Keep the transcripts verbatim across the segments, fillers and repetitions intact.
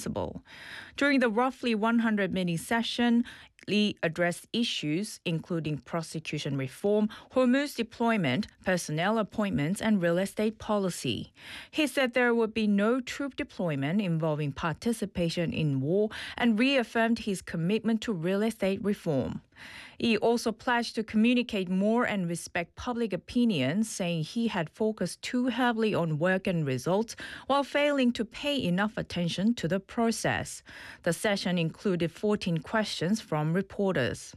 possible. During the roughly one hundred minute session, Lee addressed issues including prosecution reform, Hormuz deployment, personnel appointments, and real estate policy. He said there would be no troop deployment involving participation in war and reaffirmed his commitment to real estate reform. He also pledged to communicate more and respect public opinion, saying he had focused too heavily on work and results while failing to pay enough attention to the process. The session included fourteen questions from reporters.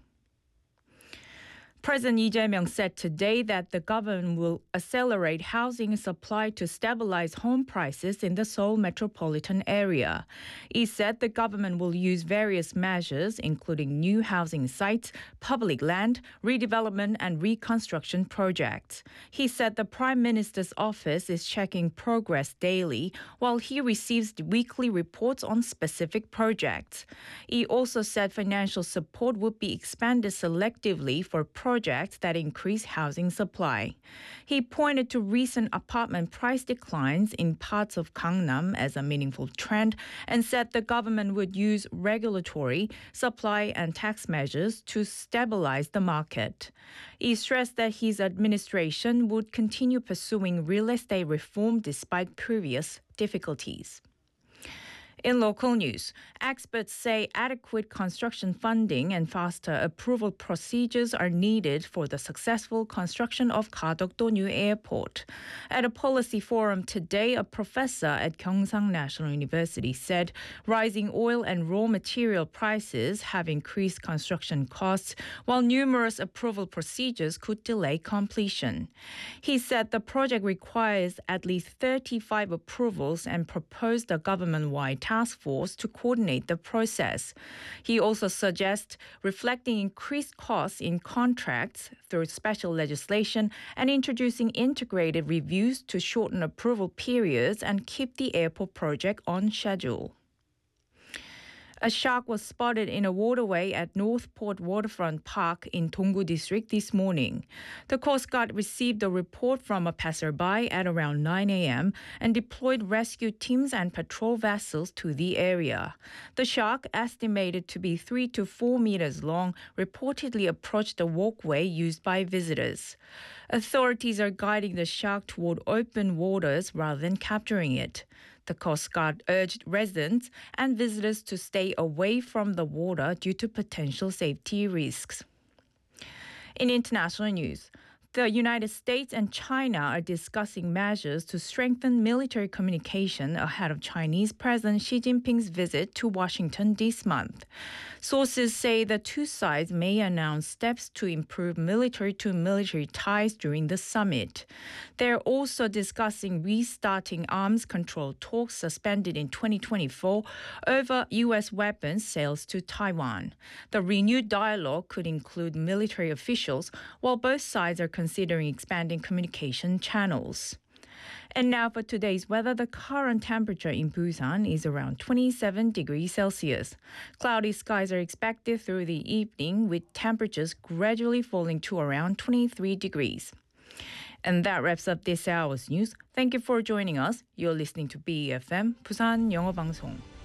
President Lee Jae-myung said today that the government will accelerate housing supply to stabilize home prices in the Seoul metropolitan area. He said the government will use various measures, including new housing sites, public land, redevelopment, and reconstruction projects. He said the Prime Minister's office is checking progress daily while he receives weekly reports on specific projects. He also said financial support would be expanded selectively for projects projects that increase housing supply. He pointed to recent apartment price declines in parts of Gangnam as a meaningful trend and said the government would use regulatory, supply, and tax measures to stabilize the market. He stressed that his administration would continue pursuing real estate reform despite previous difficulties. In local news, experts say adequate construction funding and faster approval procedures are needed for the successful construction of Gadok-do New Airport. At a policy forum today, a professor at Gyeongsang National University said rising oil and raw material prices have increased construction costs, while numerous approval procedures could delay completion. He said the project requires at least thirty-five approvals and proposed a government-wide task force to coordinate the process. He also suggests reflecting increased costs in contracts through special legislation and introducing integrated reviews to shorten approval periods and keep the airport project on schedule. A shark was spotted in a waterway at Northport Waterfront Park in Donggu District this morning. The Coast Guard received a report from a passerby at around nine a.m. and deployed rescue teams and patrol vessels to the area. The shark, estimated to be three to four meters long, reportedly approached the walkway used by visitors. Authorities are guiding the shark toward open waters rather than capturing it. The Coast Guard urged residents and visitors to stay away from the water due to potential safety risks. In international news, the United States and China are discussing measures to strengthen military communication ahead of Chinese President Xi Jinping's visit to Washington this month. Sources say the two sides may announce steps to improve military-to-military ties during the summit. They're also discussing restarting arms control talks suspended in twenty twenty-four over U S weapons sales to Taiwan. The renewed dialogue could include military officials, while both sides are considering expanding communication channels. And now for today's weather, the current temperature in Busan is around twenty-seven degrees Celsius. Cloudy skies are expected through the evening, with temperatures gradually falling to around twenty-three degrees. And that wraps up this hour's news. Thank you for joining us. You're listening to B E F M, Busan 영어 방송.